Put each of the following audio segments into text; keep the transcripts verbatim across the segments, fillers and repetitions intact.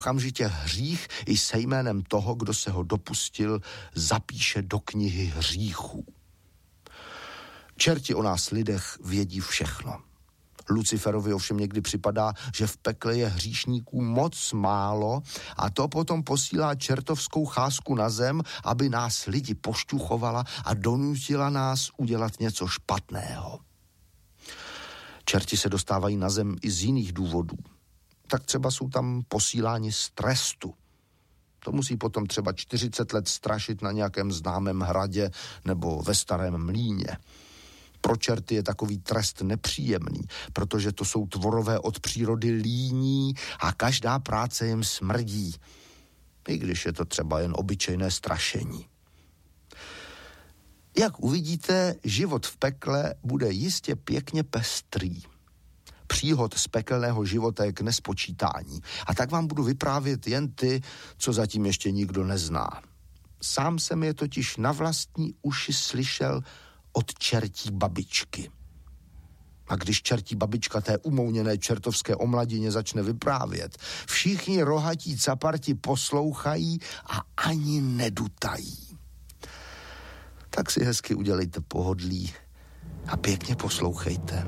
Okamžitě hřích i se jménem toho, kdo se ho dopustil, zapíše do knihy hříchů. Čerti o nás lidech vědí všechno. Luciferovi ovšem někdy připadá, že v pekle je hříšníků moc málo a to potom posílá čertovskou cházku na zem, aby nás lidi pošťuchovala a donutila nás udělat něco špatného. Čerti se dostávají na zem i z jiných důvodů. Tak třeba jsou tam posíláni z trestu. To musí potom třeba čtyřicet let strašit na nějakém známém hradě nebo ve starém mlýně. Pro čerty je takový trest nepříjemný, protože to jsou tvorové od přírody líní a každá práce jim smrdí, i když je to třeba jen obyčejné strašení. Jak uvidíte, život v pekle bude jistě pěkně pestrý. Příhod z pekelného života je k nespočítání. A tak vám budu vyprávět jen ty, co zatím ještě nikdo nezná. Sám jsem je totiž na vlastní uši slyšel od čertí babičky. A když čertí babička té umouněné čertovské omladině začne vyprávět, všichni rohatí caparti poslouchají a ani nedutají. Tak si hezky udělejte pohodlí a pěkně poslouchejte.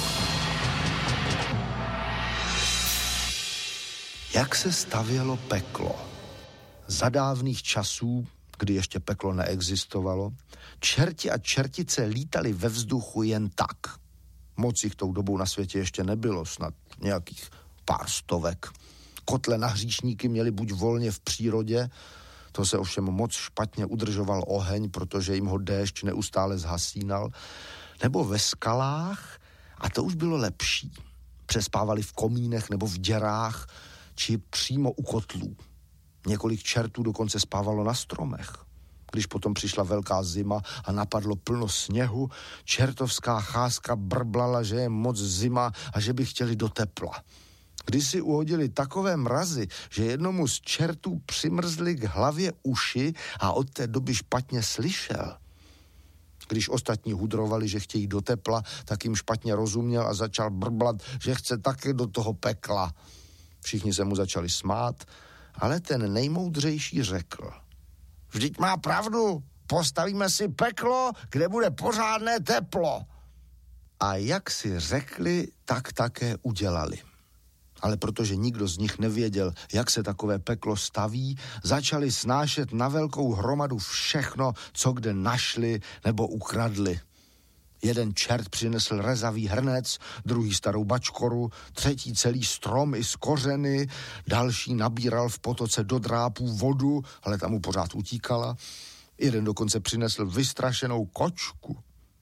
Jak se stavělo peklo? Za dávných časů, kdy ještě peklo neexistovalo, čerti a čertice lítali ve vzduchu jen tak. Moc jich tou dobou na světě ještě nebylo, snad nějakých pár stovek. Kotle na hříšníky měli buď volně v přírodě, to se ovšem moc špatně udržoval oheň, protože jim ho déšť neustále zhasínal, nebo ve skalách, a to už bylo lepší. Přespávali v komínech nebo v děrách, či přímo u kotlů. Několik čertů dokonce spávalo na stromech. Když potom přišla velká zima a napadlo plno sněhu, čertovská cházka brblala, že je moc zima a že by chtěli do tepla. Když si uhodili takové mrazy, že jednomu z čertů přimrzli k hlavě uši a od té doby špatně slyšel. Když ostatní hudrovali, že chtějí do tepla, tak jim špatně rozuměl a začal brblat, že chce také do toho pekla. Všichni se mu začali smát, ale ten nejmoudřejší řekl: vždyť má pravdu, postavíme si peklo, kde bude pořádné teplo. A jak si řekli, tak také udělali. Ale protože nikdo z nich nevěděl, jak se takové peklo staví, začali snášet na velkou hromadu všechno, co kde našli nebo ukradli. Jeden čert přinesl rezavý hrnec, druhý starou bačkoru, třetí celý strom i z kořeny, další nabíral v potoce do drápů vodu, ale tam mu pořád utíkala. Jeden dokonce přinesl vystrašenou kočku.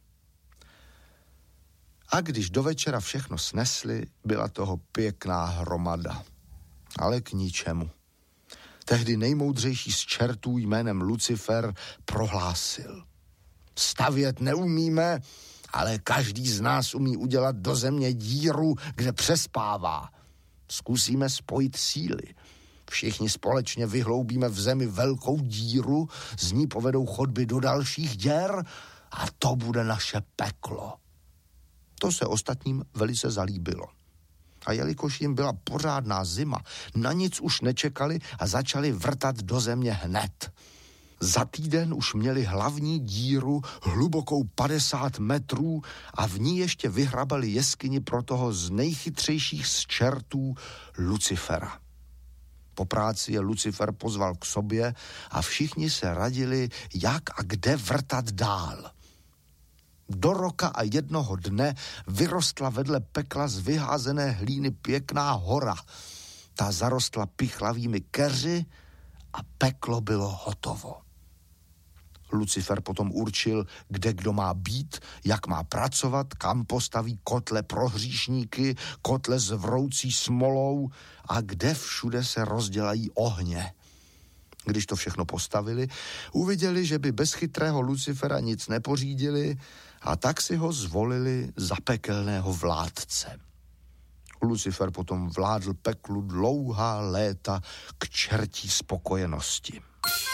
A když do večera všechno snesli, byla toho pěkná hromada. Ale k ničemu. Tehdy nejmoudřejší z čertů jménem Lucifer prohlásil: stavět neumíme, ale každý z nás umí udělat do země díru, kde přespává. Zkusíme spojit síly. Všichni společně vyhloubíme v zemi velkou díru, z ní povedou chodby do dalších děr a to bude naše peklo. To se ostatním velice zalíbilo. A jelikož jim byla pořádná zima, na nic už nečekali a začali vrtat do země hned. Za týden už měli hlavní díru hlubokou padesát metrů a v ní ještě vyhrabali jeskyni pro toho z nejchytřejších z čertů Lucifera. Po práci je Lucifer pozval k sobě a všichni se radili, jak a kde vrtat dál. Do roka a jednoho dne vyrostla vedle pekla z vyházené hlíny pěkná hora. Ta zarostla pichlavými keři a peklo bylo hotovo. Lucifer potom určil, kde kdo má být, jak má pracovat, kam postaví kotle pro hříšníky, kotle s vroucí smolou a kde všude se rozdělají ohně. Když to všechno postavili, uviděli, že by bez chytrého Lucifera nic nepořídili a tak si ho zvolili za pekelného vládce. Lucifer potom vládl peklu dlouhá léta k čertí spokojenosti.